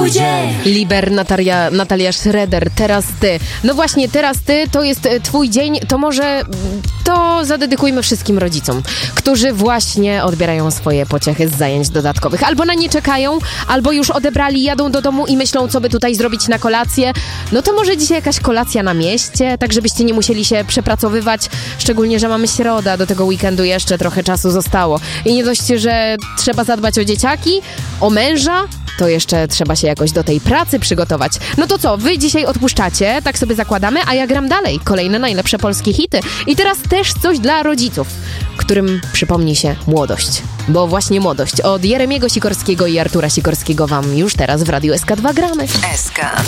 twój dzień. Liber, Natalia Schroeder, teraz ty. No właśnie, teraz ty, to jest twój dzień, to może to zadedykujmy wszystkim rodzicom, którzy właśnie odbierają swoje pociechy z zajęć dodatkowych. Albo na nie czekają, albo już odebrali, jadą do domu i myślą, co by tutaj zrobić na kolację. No to może dzisiaj jakaś kolacja na mieście, tak żebyście nie musieli się przepracowywać, szczególnie, że mamy środę, do tego weekendu jeszcze trochę czasu zostało. I nie dość, że trzeba zadbać o dzieciaki, o męża, to jeszcze trzeba się jakoś do tej pracy przygotować. No to co, wy dzisiaj odpuszczacie, tak sobie zakładamy, a ja gram dalej. Kolejne najlepsze polskie hity. I teraz też coś dla rodziców, którym przypomni się młodość. Bo właśnie młodość od Jeremiego Sikorskiego i Artura Sikorskiego wam już teraz w Radiu SK2 gramy. SK.